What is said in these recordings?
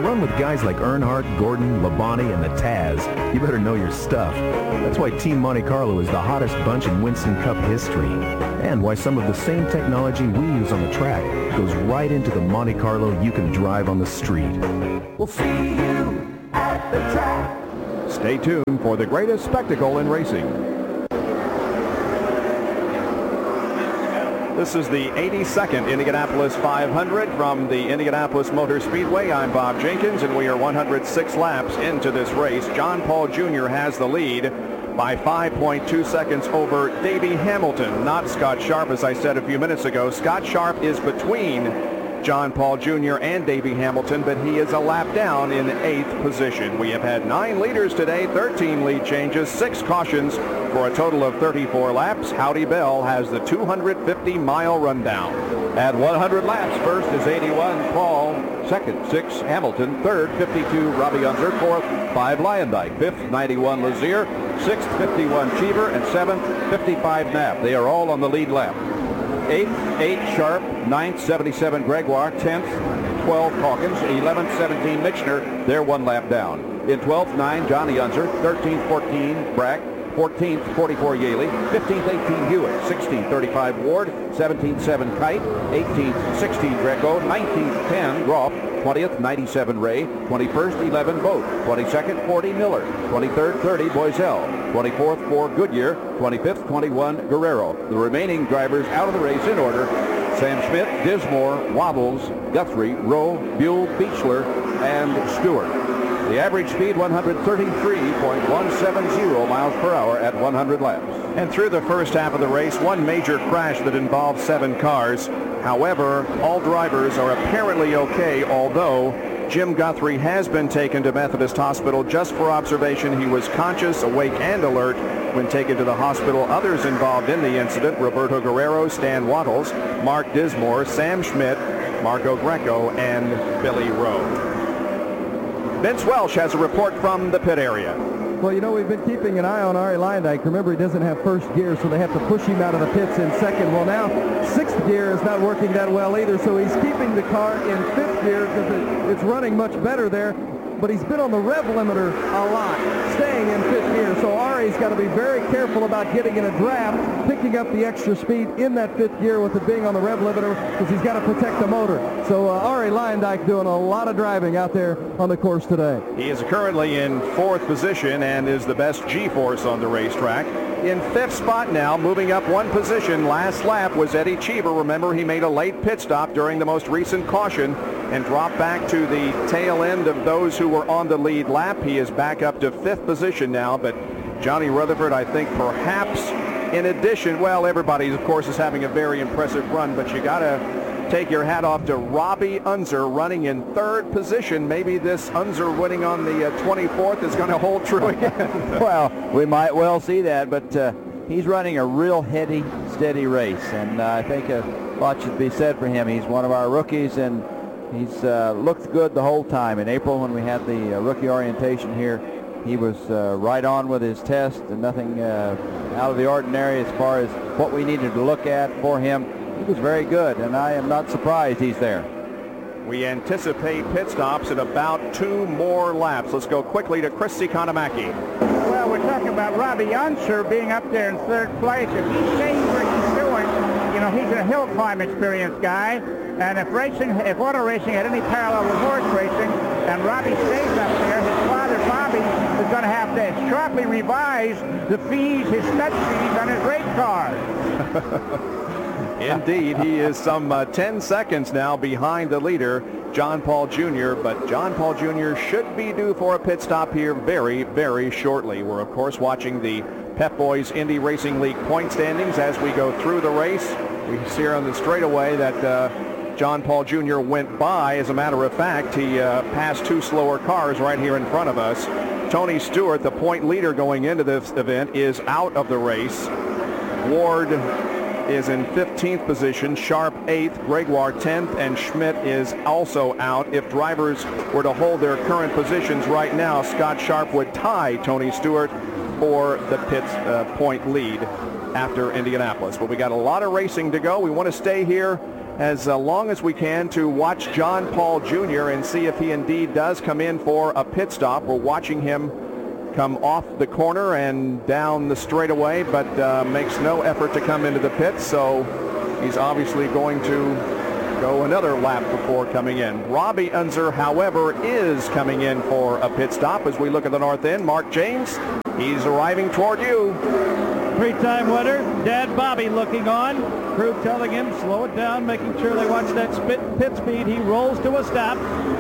run with guys like Earnhardt, Gordon, Labonte, and the Taz, you better know your stuff. That's why Team Monte Carlo is the hottest bunch in Winston Cup history. And why some of the same technology we use on the track goes right into the Monte Carlo you can drive on the street. We'll see you at the track. Stay tuned for the greatest spectacle in racing. This is the 82nd Indianapolis 500 from the Indianapolis Motor Speedway. I'm Bob Jenkins, and we are 106 laps into this race. John Paul Jr. has the lead by 5.2 seconds over Davey Hamilton, not Scott Sharp, as I said a few minutes ago. Scott Sharp is between John Paul Jr. and Davey Hamilton, but he is a lap down in 8th position. We have had 9 leaders today, 13 lead changes, 6 cautions for a total of 34 laps. Howdy Bell has the 250-mile rundown. At 100 laps, first is 81 Paul, second 6 Hamilton, third 52 Robbie Unser, fourth 5 Lyondike, fifth 91 Lazier, sixth 51 Cheever, and seventh 55 Knapp. They are all on the lead lap. 8th, 8 Sharp, 9th, 77 Gregoire, 10th, 12 Hawkins, 11th, 17 Michener. They're 1 lap down. In 12th, 9 Johnny Unser, 13th, 14 Brack, 14th, 44 Yaley, 15th, 18 Hewitt, 16th, 35 Ward, 17th, 7 Kite, 18th, 16 Greco, 19th, 10 Groff, 20th, 97 Ray, 21st, 11 Boat, 22nd, 40 Miller, 23rd, 30 Boiselle, 24th, 4 Goodyear, 25th, 21 Guerrero. The remaining drivers out of the race in order: Sam Schmidt, Dismore, Waddles, Guthrie, Rowe, Buell, Beechler, and Stewart. The average speed 133.170 miles per hour at 100 laps. And through the first half of the race, one major crash that involved 7 cars. However, all drivers are apparently okay, although Jim Guthrie has been taken to Methodist Hospital just for observation. He was conscious, awake, and alert when taken to the hospital. Others involved in the incident: Roberto Guerrero, Stan Waddles, Mark Dismore, Sam Schmidt, Marco Greco, and Billy Rowe. Vince Welsh has a report from the pit area. Well, you know, we've been keeping an eye on Arie Luyendyk. Remember, he doesn't have first gear, so they have to push him out of the pits in second. Well, now 6th gear is not working that well either, so he's keeping the car in 5th gear because it's running much better there. But he's been on the rev limiter a lot, staying in 5th gear. So Arie's got to be very careful about getting in a draft, picking up the extra speed in that 5th gear with it being on the rev limiter, because he's got to protect the motor. So Arie Luyendyk doing a lot of driving out there on the course today. He is currently in 4th position and is the best G-force on the racetrack. In 5th spot now, moving up 1 position. Last lap was Eddie Cheever. Remember, he made a late pit stop during the most recent caution and dropped back to the tail end of those who were on the lead lap. He is back up to 5th position now, but Johnny Rutherford, I think perhaps in addition, well, everybody, of course, is having a very impressive run, but you got to take your hat off to Robbie Unser running in 3rd position. Maybe this Unser winning on the 24th is going to hold true again. Well, we might well see that, but he's running a real heady, steady race, and I think a lot should be said for him. He's one of our rookies, and he's looked good the whole time. In April, when we had the rookie orientation here, he was right on with his test and nothing out of the ordinary as far as what we needed to look at for him. He was very good, and I am not surprised he's there. We anticipate pit stops at about 2 more laps. Let's go quickly to Chris Economaki. Well, we're talking about Robbie Unser being up there in 3rd place. If he's staying where he's doing, you know, he's a hill climb experienced guy. And if auto racing had any parallel with horse racing, and Robbie stays up there, his father, Bobby, is going to have to sharply revise the fees, his stud fees on his race car. Indeed, he is some 10 seconds now behind the leader, John Paul Jr., but John Paul Jr. should be due for a pit stop here very, very shortly. We're, of course, watching the Pep Boys Indy Racing League point standings as we go through the race. We see here on the straightaway that John Paul Jr. went by. As a matter of fact, he passed 2 slower cars right here in front of us. Tony Stewart, the point leader going into this event, is out of the race. Ward is in 15th position, Sharp 8th, Gregoire 10th, and Schmidt is also out. If drivers were to hold their current positions right now, Scott Sharp would tie Tony Stewart for the pit point lead after Indianapolis. But we got a lot of racing to go. We want to stay here as long as we can to watch John Paul Jr. and see if he indeed does come in for a pit stop. We're watching him come off the corner and down the straightaway, but makes no effort to come into the pits, so he's obviously going to go another lap before coming in. Robbie Unser, however, is coming in for a pit stop as we look at the north end. Mark James, he's arriving toward you. Three-time winner, Dad Bobby looking on. Crew telling him, slow it down, making sure they watch that pit speed. He rolls to a stop.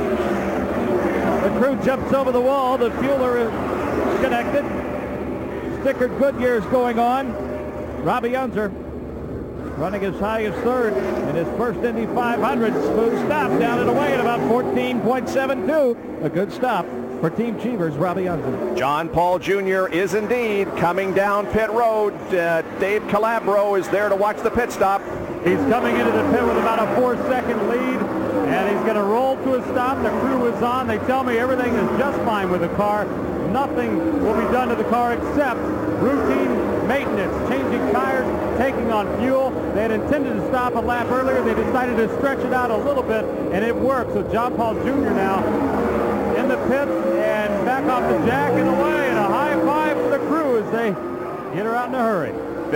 The crew jumps over the wall. The fueler is connected. Stickered Goodyear's going on. Robbie Unser running as high as third in his first Indy 500. Smooth stop down and away at about 14.72. A good stop for Team Cheevers, Robbie Unser. John Paul Jr. is indeed coming down pit road. Dave Calabro is there to watch the pit stop. He's coming into the pit with about a 4-second lead, and he's going to roll to a stop. The crew is on. They tell me everything is just fine with the car. Nothing will be done to the car except routine maintenance, changing tires, taking on fuel. They had intended to stop a lap earlier. They decided to stretch it out a little bit, and it worked. So John Paul Jr. now in the pits and back off the jack and away, and a high five for the crew as they get her out in a hurry.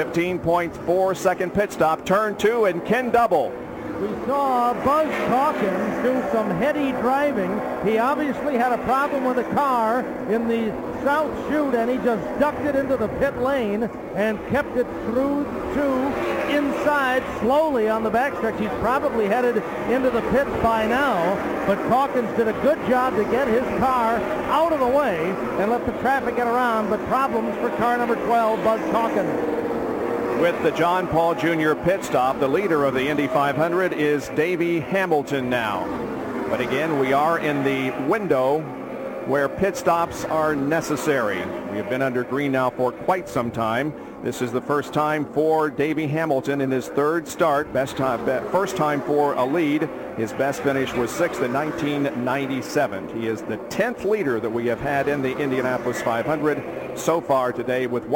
15.4 second pit stop, turn 2, and Ken Double. We saw Buzz Calkins do some heady driving. He obviously had a problem with the car in the south chute, and he just ducked it into the pit lane and kept it through to inside slowly on the backstretch. He's probably headed into the pits by now, but Calkins did a good job to get his car out of the way and let the traffic get around, but problems for car number 12, Buzz Calkins. With the John Paul Jr. pit stop, the leader of the Indy 500 is Davey Hamilton now. But again, we are in the window where pit stops are necessary. We have been under green now for quite some time. This is the first time for Davey Hamilton in his third start. First time for a lead. His best finish was 6th in 1997. He is the 10th leader that we have had in the Indianapolis 500 so far today with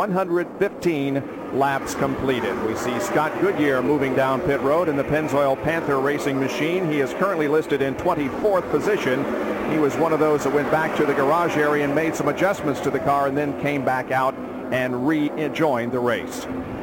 115 laps completed. We see Scott Goodyear moving down pit road in the Pennzoil Panther racing machine. He is currently listed in 24th position. He was one of those that went back to the garage area and made some adjustments to the car and then came back out and rejoined the race.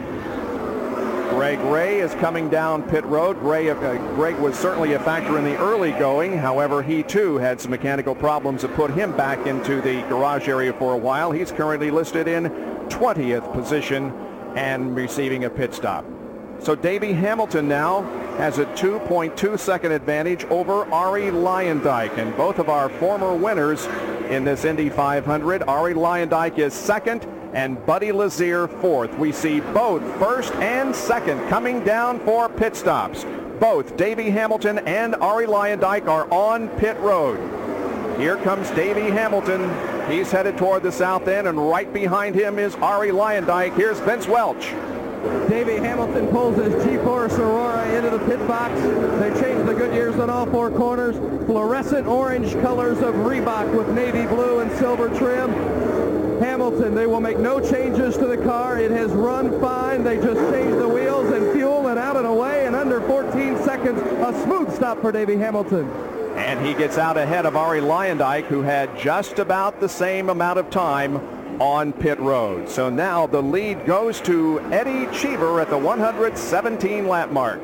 Greg Ray is coming down pit road. Greg was certainly a factor in the early going. However, he too had some mechanical problems that put him back into the garage area for a while. He's currently listed in 20th position and receiving a pit stop. So Davey Hamilton now has a 2.2 second advantage over Arie Luyendyk, and both of our former winners in this Indy 500. Arie Luyendyk is second and Buddy Lazier fourth. We see both first and second coming down for pit stops. Both Davey Hamilton and Arie Luyendyk are on pit road. Here comes Davey Hamilton. He's headed toward the south end, and right behind him is Arie Luyendyk. Here's Vince Welch. Davey Hamilton pulls his G-Force Aurora into the pit box. They changed the Goodyears on all four corners. Fluorescent orange colors of Reebok with navy blue and silver trim. Hamilton, they will make no changes to the car. It has run fine. They just changed the wheels and fuel and out and away in under 14 seconds. A smooth stop for Davey Hamilton. And he gets out ahead of Arie Luyendyk, who had just about the same amount of time on pit road. So now the lead goes to Eddie Cheever at the 117 lap mark.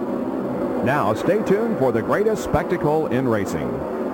Now stay tuned for the greatest spectacle in racing.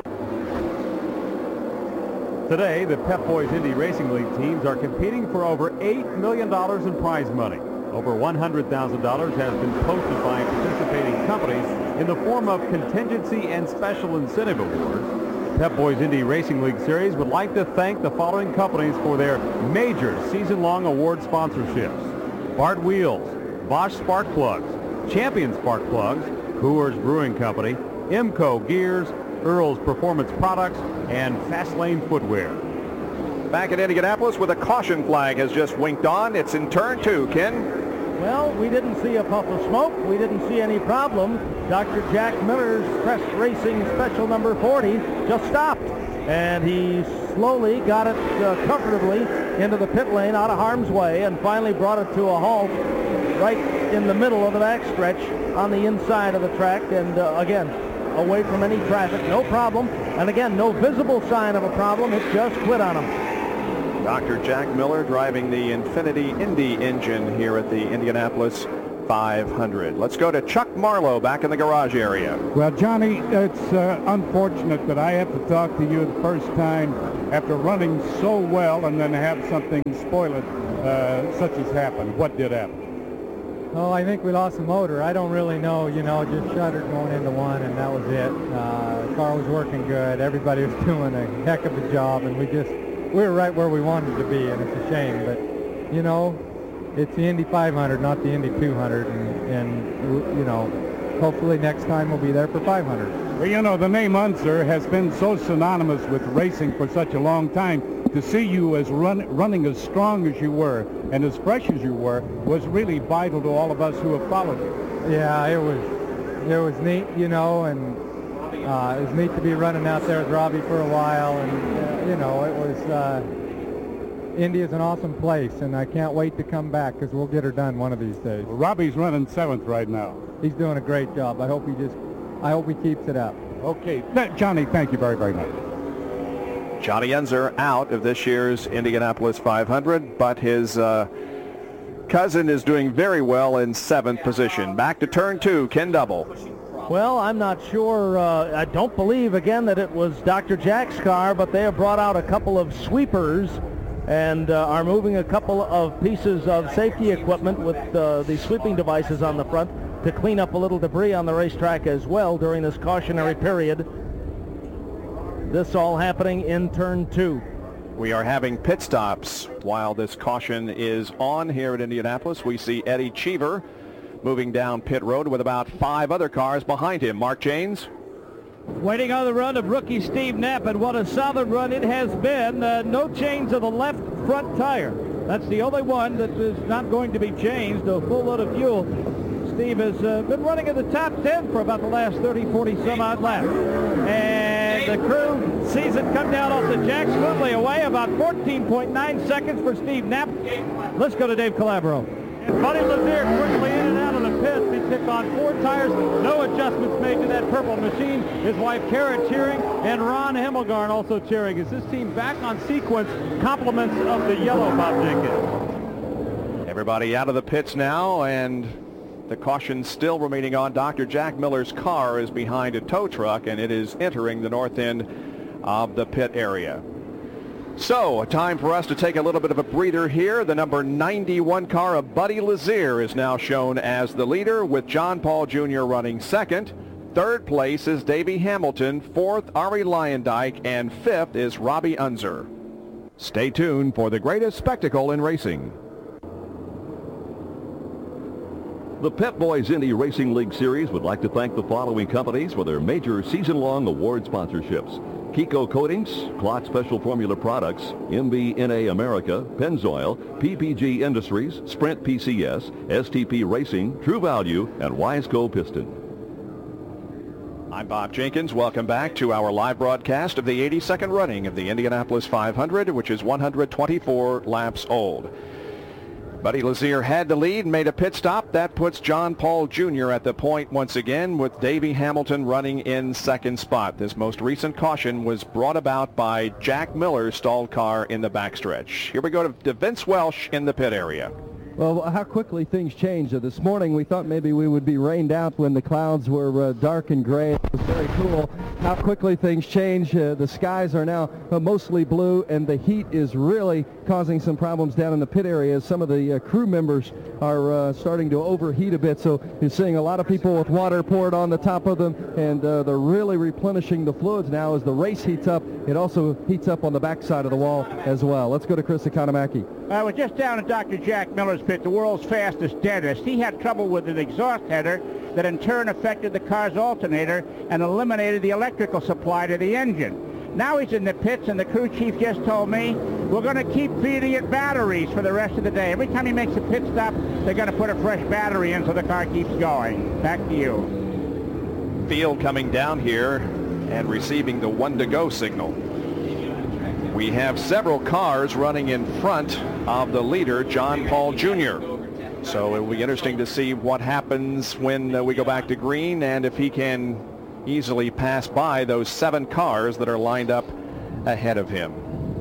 Today, the Pep Boys Indy Racing League teams are competing for over $8 million in prize money. Over $100,000 has been posted by participating companies in the form of contingency and special incentive awards. Pep Boys Indy Racing League Series would like to thank the following companies for their major season-long award sponsorships: Bart Wheels, Bosch Spark Plugs, Champion Spark Plugs, Coors Brewing Company, Imco Gears, Earl's Performance Products, and Fastlane Footwear. Back at Indianapolis with a caution flag has just winked on. It's in turn 2, Ken. Well, we didn't see a puff of smoke. We didn't see any problem. Dr. Jack Miller's Crest Racing Special number 40 just stopped, and he slowly got it comfortably into the pit lane out of harm's way and finally brought it to a halt right in the middle of the backstretch on the inside of the track, and again, away from any traffic, no problem. And again, no visible sign of a problem. It just quit on him. Dr. Jack Miller driving the Infiniti Indy engine here at the Indianapolis 500. Let's go to Chuck Marlowe back in the garage area. Well, Johnny, it's unfortunate that I have to talk to you the first time after running so well and then have something spoil it, such as happened. What did happen? Oh, I think we lost the motor. I don't really know, just shuddered going into one, and that was it. The car was working good. Everybody was doing a heck of a job, and we were right where we wanted to be, and it's a shame. But, it's the Indy 500, not the Indy 200, and hopefully next time we'll be there for 500. Well, the name Unser has been so synonymous with racing for such a long time. To see you as running as strong as you were and as fresh as you were was really vital to all of us who have followed you. Yeah, it was neat, and it was neat to be running out there with Robbie for a while, and it was. Indy is an awesome place, and I can't wait to come back because we'll get her done one of these days. Well, Robbie's running 7th right now. He's doing a great job. I hope he keeps it up. Okay, Johnny, thank you very, very much. Johnny Unser out of this year's Indianapolis 500, but his cousin is doing very well in 7th position. Back to turn 2, Ken Double. Well, I'm not sure. I don't believe, again, that it was Dr. Jack's car, but they have brought out a couple of sweepers and are moving a couple of pieces of safety equipment with the sweeping devices on the front to clean up a little debris on the racetrack as well during this cautionary period. This all happening in turn 2. We are having pit stops while this caution is on here at Indianapolis. We see Eddie Cheever moving down pit road with about 5 other cars behind him. Mark Janes. Waiting on the run of rookie Steve Knapp, and what a solid run it has been. No change of the left front tire. That's the only one that is not going to be changed. A full load of fuel. Steve has been running in the top 10 for about the last 30, 40 some odd laps. And the crew sees it come down off the jack smoothly away. About 14.9 seconds for Steve Knapp. Let's go to Dave Calabro. And Buddy Lazier quickly in and out of the pits. He took on 4 tires. No adjustments made to that purple machine. His wife Kara cheering, and Ron Hemmelgarn also cheering. Is this team back on sequence? Compliments of the yellow, Bob Jenkins. Everybody out of the pits now, and the caution still remaining on. Dr. Jack Miller's car is behind a tow truck, and it is entering the north end of the pit area. So, time for us to take a little bit of a breather here. The number 91 car of Buddy Lazier is now shown as the leader, with John Paul Jr. running 2nd. 3rd place is Davey Hamilton. 4th, Ari Leyendijk. And 5th is Robbie Unser. Stay tuned for the greatest spectacle in racing. The Pep Boys Indy Racing League Series would like to thank the following companies for their major season-long award sponsorships: Kiko Coatings, Klotz Special Formula Products, MBNA America, Pennzoil, PPG Industries, Sprint PCS, STP Racing, True Value, and Wiseco Piston. I'm Bob Jenkins. Welcome back to our live broadcast of the 82nd running of the Indianapolis 500, which is 124 laps old. Buddy Lazier had the lead, made a pit stop. That puts John Paul Jr. at the point once again, with Davey Hamilton running in 2nd spot. This most recent caution was brought about by Jack Miller's stalled car in the backstretch. Here we go to Vince Welsh in the pit area. Well, how quickly things change. This morning we thought maybe we would be rained out when the clouds were dark and gray. It was very cool. How quickly things change. The skies are now mostly blue, and the heat is really causing some problems down in the pit area. Some of the crew members are starting to overheat a bit, so you're seeing a lot of people with water poured on the top of them, and they're really replenishing the fluids now as the race heats up. It also heats up on the backside of the wall as well. Let's go to Chris Economaki. I was just down at Dr. Jack Miller's pit, the world's fastest dentist. He had trouble with an exhaust header that in turn affected the car's alternator and eliminated the electrical supply to the engine. Now he's in the pits, and the crew chief just told me we're going to keep feeding it batteries for the rest of the day. Every time he makes a pit stop, they're going to put a fresh battery in so the car keeps going. Back to you. Field coming down here and receiving the 1-to-go signal. We have several cars running in front of the leader, John Paul Jr. So it will be interesting to see what happens when we go back to green and if he can easily pass by those 7 cars that are lined up ahead of him.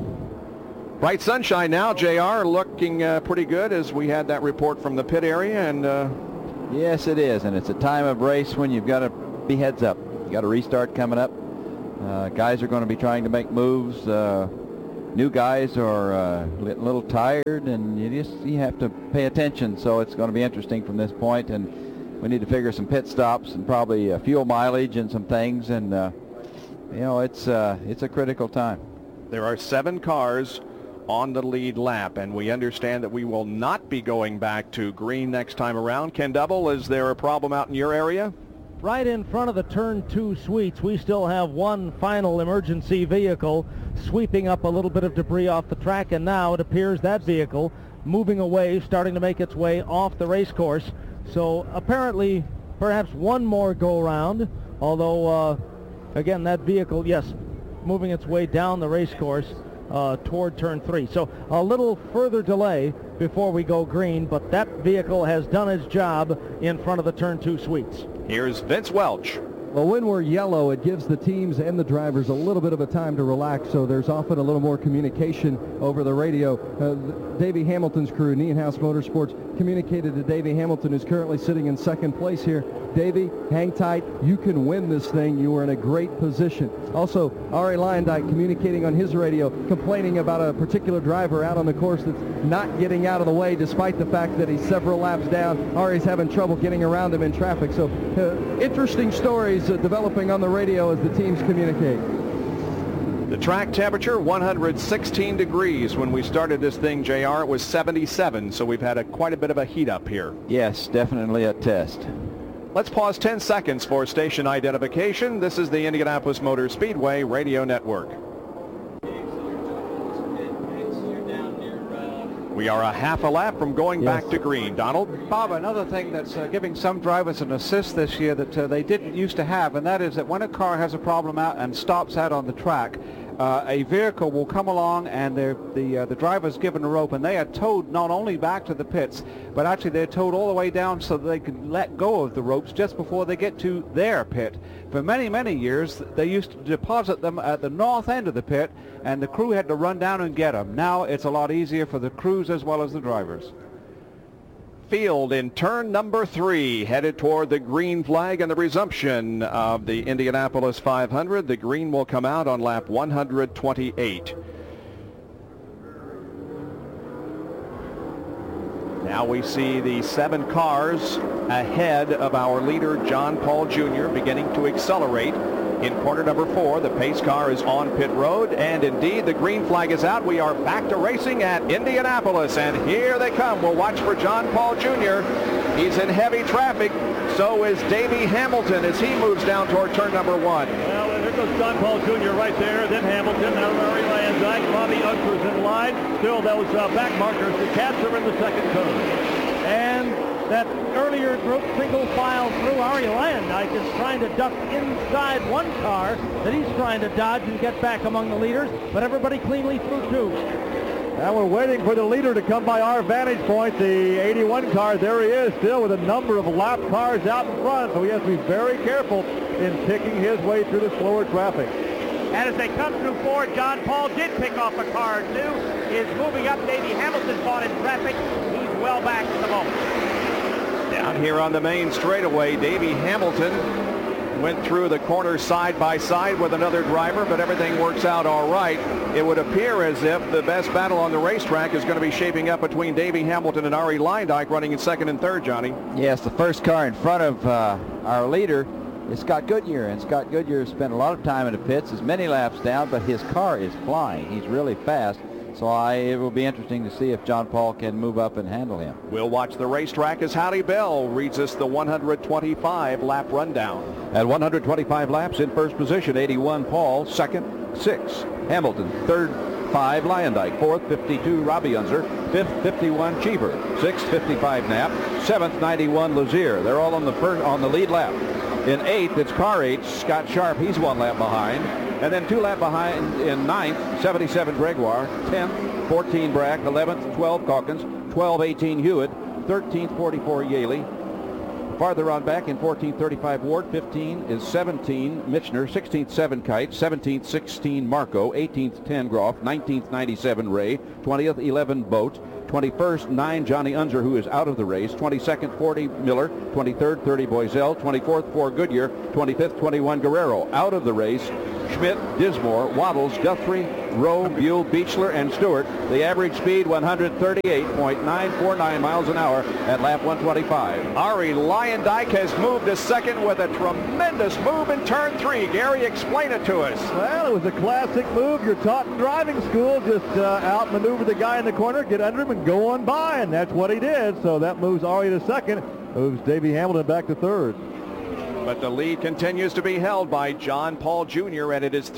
Bright sunshine now, JR, looking pretty good as we had that report from the pit area. And yes, it is. And it's a time of race when you've got to be heads up. You got a restart coming up. Guys are going to be trying to make moves. New guys are a little tired, and you have to pay attention. So it's going to be interesting from this point, and we need to figure some pit stops and probably fuel mileage and some things. And you know, it's a critical time. There are 7 cars on the lead lap, and we understand that we will not be going back to green next time around. Ken Double, is there a problem out in your area? Right in front of the turn 2 suites, we still have one final emergency vehicle sweeping up a little bit of debris off the track, and now it appears that vehicle moving away, starting to make its way off the race course. So apparently perhaps one more go around, although again, that vehicle, yes, moving its way down the race course toward turn 3. So a little further delay before we go green, but that vehicle has done its job in front of the turn 2 suites. Here's Vince Welch. Well, when we're yellow, it gives the teams and the drivers a little bit of a time to relax, so there's often a little more communication over the radio. Davey Hamilton's crew, Nienhuis Motorsports, communicated to Davey Hamilton, who's currently sitting in second place here. Davey, hang tight. You can win this thing. You are in a great position. Also, Arie Luyendyk communicating on his radio, complaining about a particular driver out on the course that's not getting out of the way, despite the fact that he's several laps down. Arie's having trouble getting around him in traffic. So interesting stories developing on the radio as the teams communicate. The track temperature, 116 degrees. When we started this thing, JR, it was 77, so we've had quite a bit of a heat up here. Yes, definitely a test. Let's pause 10 seconds for station identification. This is the Indianapolis Motor Speedway Radio Network. We are a half a lap from going back to green. Donald? Bob, another thing that's giving some drivers an assist this year that they didn't used to have, and that is that when a car has a problem out and stops out on the track, a vehicle will come along and the driver's given a rope, and they are towed not only back to the pits, but actually they're towed all the way down so that they can let go of the ropes just before they get to their pit. For many, many years, they used to deposit them at the north end of the pit, and the crew had to run down and get them. Now it's a lot easier for the crews as well as the drivers. Field in turn number 3, headed toward the green flag and the resumption of the Indianapolis 500. The green will come out on lap 128. Now we see the 7 cars ahead of our leader, John Paul Jr., beginning to accelerate. In corner number 4, the pace car is on pit road, and indeed the green flag is out. We are back to racing at Indianapolis, and here they come. We'll watch for John Paul Jr. He's in heavy traffic. So is Davey Hamilton as he moves down toward turn number 1. Well, there goes John Paul Jr. right there, then Hamilton, now Arie Luyendyk, Bobby Unser's in line. Still those back markers. The Cats are in the second turn. And that earlier group single file through. Arie Luyendyk is trying to duck inside one car that he's trying to dodge and get back among the leaders, but everybody cleanly through 2. And we're waiting for the leader to come by our vantage point, the 81 car. There he is, still with a number of lap cars out in front, so he has to be very careful in picking his way through the slower traffic. And as they come through 4, John Paul did pick off a car or 2, is moving up. Davey Hamilton caught in traffic. He's well back at the moment. Down here on the main straightaway, Davey Hamilton went through the corner side by side with another driver, but everything works out all right. It would appear as if the best battle on the racetrack is going to be shaping up between Davey Hamilton and Arie Luyendyk running in second and third, Johnny. Yes, the first car in front of our leader is Scott Goodyear, and Scott Goodyear spent a lot of time in the pits, is many laps down, but his car is flying. He's really fast. So it will be interesting to see if John Paul can move up and handle him. We'll watch the racetrack as Howdy Bell reads us the 125 lap rundown. At 125 laps, in first position, 81 Paul, second, 6 Hamilton, third, 5 Luyendyk, fourth, 52 Robbie Unser, fifth, 51 Cheever, sixth, 55 Knapp, seventh, 91 Lazier. They're all on the lead lap. In 8th, it's car 8, Scott Sharp. He's 1 lap behind. And then 2 lap behind in 9th, 77 Gregoire, 10th, 14 Brack, 11th, 12 Calkins, 12, 18 Hewitt, 13th, 44 Yaley. Farther on back in 14th, 35 Ward. 15 is 17 Michener. 16th, 7 Kite. 17th, 16 Marco. 18th, 10 Groff. 19th, 97 Ray. 20th, 11 Boat. 21st, 9 Johnny Unser, who is out of the race. 22nd, 40 Miller. 23rd, 30 Boiselle. 24th, 4 Goodyear. 25th, 21 Guerrero. Out of the race, Schmidt, Dismore, Waddles, Guthrie, Rowe, Buell, Beechler, and Stewart. The average speed 138.949 miles an hour at lap 125. Ari Luyendyk has moved to second with a tremendous move in turn 3. Gary, explain it to us. Well, it was a classic move you're taught in driving school. Just outmaneuver the guy in the corner, get under him, and go on by, and that's what he did. So that moves Ari to second, moves Davey Hamilton back to third. But the lead continues to be held by John Paul Jr., and it is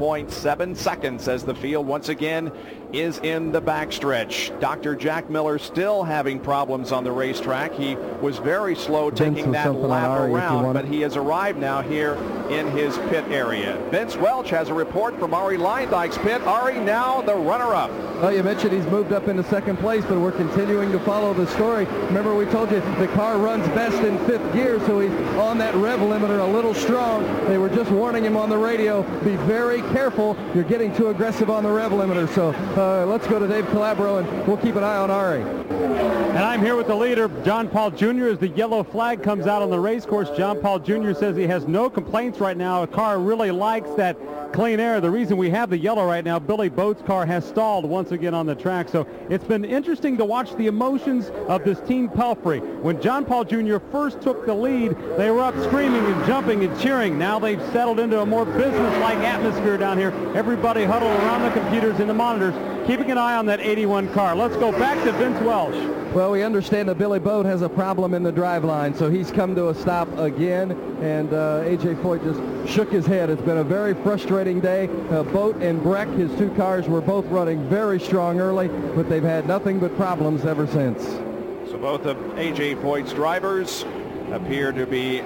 3.7 seconds as the field once again is in the backstretch. Dr. Jack Miller still having problems on the racetrack. He was very slow taking that lap around, but he has arrived now here in his pit area. Vince Welch has a report from Ari Luyendyk's pit. Ari, now the runner-up. Well, you mentioned he's moved up into second place, but we're continuing to follow the story. Remember, we told you the car runs best in fifth gear, so he's on that rev limiter a little strong. They were just warning him on the radio, be very careful. You're getting too aggressive on the rev limiter. So let's go to Dave Calabro, and we'll keep an eye on Ari. And I'm here with the leader, John Paul Jr., as the yellow flag comes out on the race course. John Paul Jr. says he has no complaints right now. The car really likes that clean air. The reason we have the yellow right now, Billy Boat's car has stalled once again on the track. So it's been interesting to watch the emotions of this Team Pelfrey. When John Paul Jr. first took the lead, they were up screaming and jumping and cheering. Now they've settled into a more business-like atmosphere down here. Everybody huddled around the computers and the monitors, keeping an eye on that 81 car. Let's go back to Vince Welch. Well, we understand that Billy Boat has a problem in the driveline, so he's come to a stop again, and A.J. Foyt just shook his head. It's been a very frustrating day. Boat and Breck, his two cars, were both running very strong early, but they've had nothing but problems ever since. So both of A.J. Foyt's drivers appear to be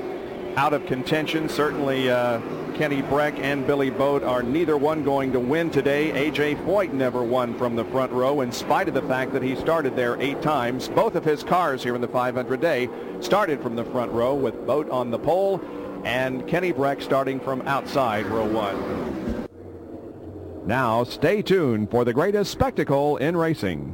out of contention. Certainly Kenny Breck and Billy Boat are neither one going to win today. A.J. Foyt never won from the front row in spite of the fact that he started there 8 times. Both of his cars here in the 500-day started from the front row, with Boat on the pole and Kenny Breck starting from outside row 1. Now stay tuned for the greatest spectacle in racing.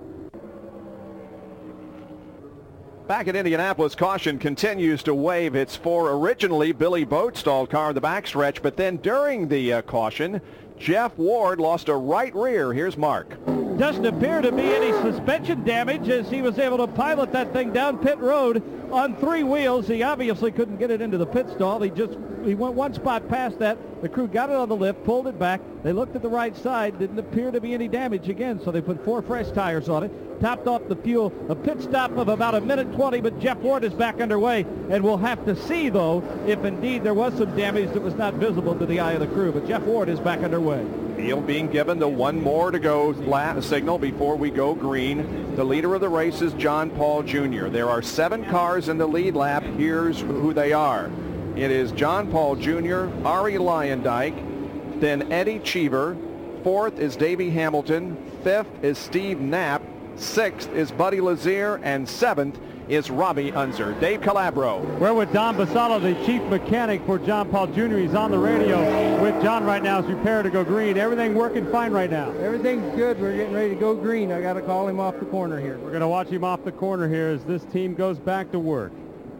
Back at Indianapolis, caution continues to wave. It's for originally Billy Boat stalled car in the backstretch, but then during the caution, Jeff Ward lost a right rear. Here's Mark. Doesn't appear to be any suspension damage as he was able to pilot that thing down pit road on 3 wheels. He obviously couldn't get it into the pit stall. He went one spot past that. The crew got it on the lift, pulled it back. They looked at the right side. Didn't appear to be any damage again, so they put 4 fresh tires on it, topped off the fuel. A pit stop of about 1:20, but Jeff Ward is back underway, and we'll have to see, though, if indeed there was some damage that was not visible to the eye of the crew. But Jeff Ward is back underway. Field being given the 1 more to go signal before we go green. The leader of the race is John Paul Jr. There are 7 cars in the lead lap. Here's who they are. It is John Paul Jr., Ari Luyendyk, then Eddie Cheever. 4th is Davey Hamilton. 5th is Steve Knapp. 6th is Buddy Lazier, and 7th is Robbie Unser. Dave Calabro. We're with Don Basalo, the chief mechanic for John Paul Jr. He's on the radio with John right now as we prepare to go green. Everything working fine right now? Everything's good. We're getting ready to go green. I got to call him off the corner here. We're going to watch him off the corner here as this team goes back to work.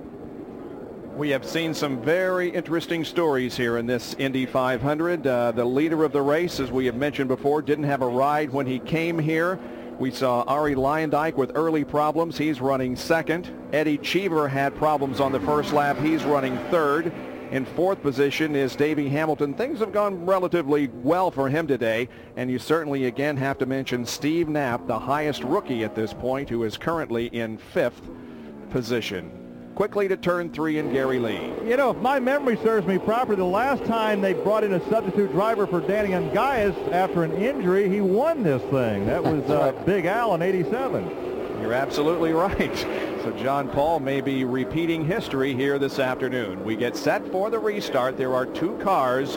We have seen some very interesting stories here in this Indy 500. The leader of the race, as we have mentioned before, didn't have a ride when he came here. We saw Ari Luyendyk with early problems. He's running 2nd. Eddie Cheever had problems on the first lap. He's running 3rd. In 4th position is Davey Hamilton. Things have gone relatively well for him today. And you certainly again have to mention Steve Knapp, the highest rookie at this point, who is currently in 5th position. Quickly to turn 3 in Gary Lee. You know, if my memory serves me properly, the last time they brought in a substitute driver for Danny Ungaias after an injury, he won this thing. That was Big Al in '87. You're absolutely right. So John Paul may be repeating history here this afternoon. We get set for the restart. There are 2 cars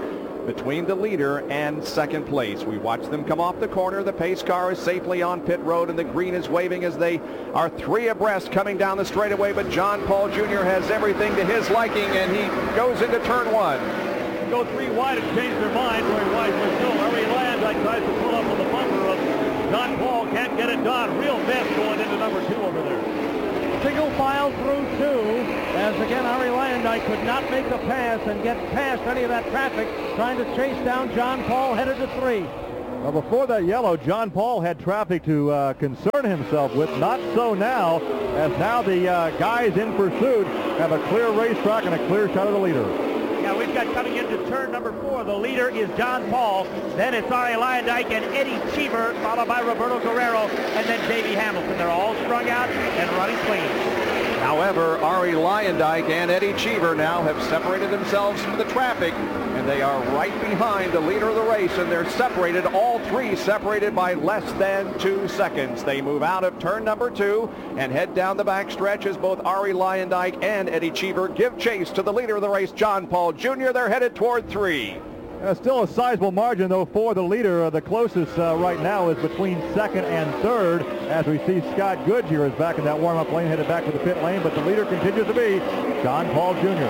between the leader and second place. We watch them come off the corner. The pace car is safely on pit road, and the green is waving as they are three abreast coming down the straightaway. But John Paul Jr. has everything to his liking, and he goes into turn one. Go three wide and change their mind very wisely. So Ari Landike tries to pull up on the bumper of John Paul. Can't get it done. Real mess going into number 2 over there. Single file through 2, as again Ari Landike could not make the pass and get past any of that traffic, trying to chase down John Paul, headed to 3. Well, before that yellow, John Paul had traffic to concern himself with. Not so now, as now the guys in pursuit have a clear racetrack and a clear shot of the leader. Yeah, we've got coming into turn number 4. The leader is John Paul. Then it's Ari Landike and Eddie Cheever, followed by Roberto Guerrero, and then Davey Hamilton. They're all strung out and running clean. However, Ari Landike and Eddie Cheever now have separated themselves from the traffic, and they are right behind the leader of the race, and they're separated, all three separated by less than 2 seconds. They move out of turn number 2 and head down the back stretch as both Ari Landike and Eddie Cheever give chase to the leader of the race, John Paul Jr. They're headed toward 3. Still a sizable margin, though, for the leader. The closest right now is between second and third, as we see Scott Goodyear is back in that warm-up lane, headed back to the pit lane, but the leader continues to be John Paul Jr.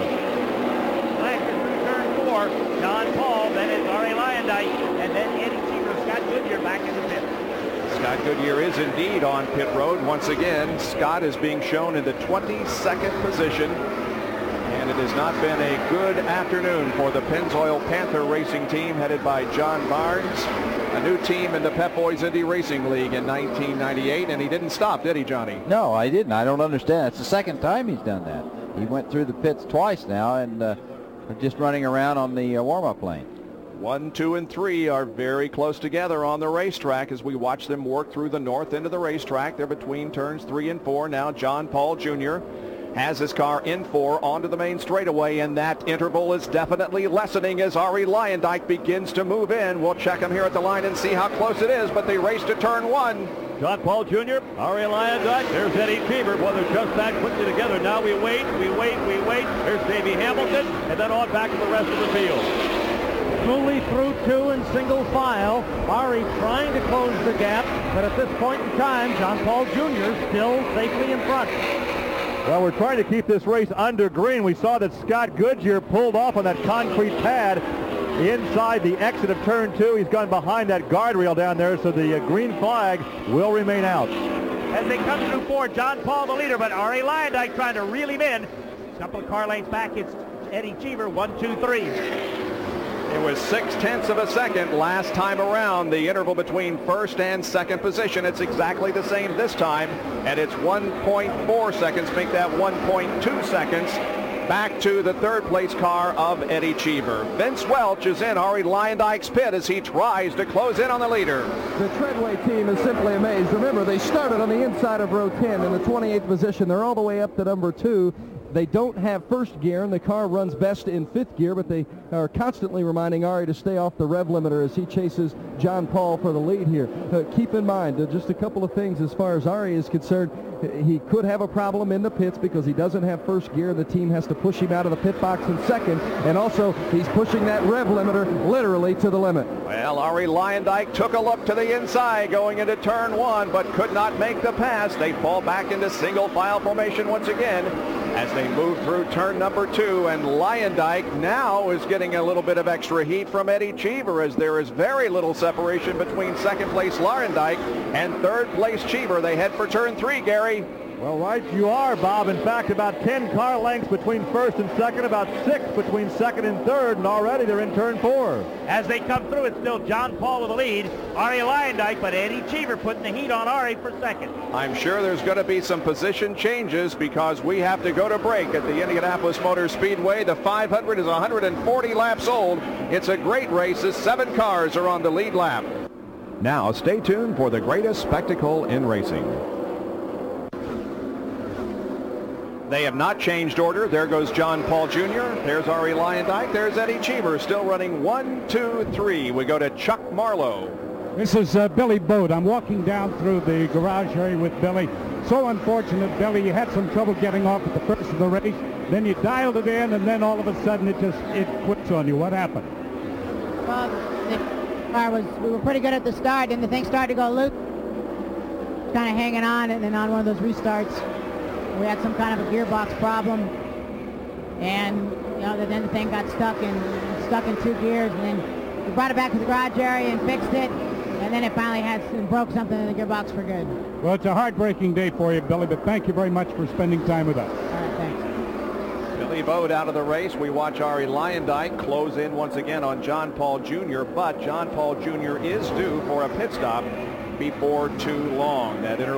Turn 4, John Paul, then it's Ari Landike, and then Eddie Cheever, Scott Goodyear back in the pit. Scott Goodyear is indeed on pit road once again. Scott is being shown in the 22nd position. And it has not been a good afternoon for the Pennzoil Panther Racing Team, headed by John Barnes, a new team in the Pep Boys Indy Racing League in 1998. And he didn't stop, did he, Johnny? No, I didn't. I don't understand. It's the second time he's done that. He went through the pits twice now, and just running around on the warm-up lane. 1, 2, and 3 are very close together on the racetrack as we watch them work through the north end of the racetrack. They're between turns 3 and 4. Now John Paul Jr. has his car in 4 onto the main straightaway, and that interval is definitely lessening as Ari Landike begins to move in. We'll check him here at the line and see how close it is, but they race to turn 1. John Paul Jr., Ari Landike, there's Eddie Cheever. Well, they're just that quickly together. Now we wait. There's Davey Hamilton, and then on back to the rest of the field. Slowly through 2 in single file. Ari trying to close the gap, but at this point in time, John Paul Jr. still safely in front. Well, we're trying to keep this race under green. We saw that Scott Goodyear pulled off on that concrete pad inside the exit of turn 2. He's gone behind that guardrail down there, so the green flag will remain out. As they come through 4, John Paul the leader, but Ari Landike trying to reel him in. A couple of car lanes back, it's Eddie Cheever, 1, 2, 3. It was 0.6 of a second last time around, the interval between first and second position. It's exactly the same this time, and it's 1.4 seconds, make that 1.2 seconds back to the third place car of Eddie Cheever. Vince Welch is in Ari Landike's pit as he tries to close in on the leader. The Treadway team is simply amazed. Remember, they started on the inside of row 10 in the 28th position. They're all the way up to number 2. They don't have first gear, and the car runs best in 5th gear, but they are constantly reminding Ari to stay off the rev limiter as he chases John Paul for the lead here. Keep in mind, just a couple of things as far as Ari is concerned. He could have a problem in the pits because he doesn't have first gear. The team has to push him out of the pit box in second, and also he's pushing that rev limiter literally to the limit. Well, Ari Landike took a look to the inside going into turn 1, but could not make the pass. They fall back into single file formation once again as they move through turn number 2, and Landike now is getting a little bit of extra heat from Eddie Cheever as there is very little separation between second place Landike and third place Cheever. They head for turn 3, Gary. Well, right you are, Bob. In fact, about 10 car lengths between first and second, about 6 between second and third, and already they're in turn 4. As they come through, it's still John Paul with the lead, Ari Landike, but Eddie Cheever putting the heat on Ari for second. I'm sure there's going to be some position changes because we have to go to break at the Indianapolis Motor Speedway. The 500 is 140 laps old. It's a great race as 7 cars are on the lead lap. Now stay tuned for the greatest spectacle in racing. They have not changed order. There goes John Paul Jr. There's Ari Landike. There's Eddie Cheever still running 1, 2, 3. We go to Chuck Marlowe. This is Billy Bode. I'm walking down through the garage area with Billy. So unfortunate, Billy. You had some trouble getting off at the first of the race. Then you dialed it in, and then all of a sudden it quits on you. What happened? Well, the car we were pretty good at the start, and the thing started to go loop. Kind of hanging on, and then on one of those restarts, we had some kind of a gearbox problem, and then the thing got stuck in 2 gears, and then we brought it back to the garage area and fixed it, and then it finally broke something in the gearbox for good. Well, it's a heartbreaking day for you, Billy, but thank you very much for spending time with us. All right, thanks. Billy Bode out of the race. We watch Arie Luyendyk close in once again on John Paul Jr., but John Paul Jr. is due for a pit stop before too long. That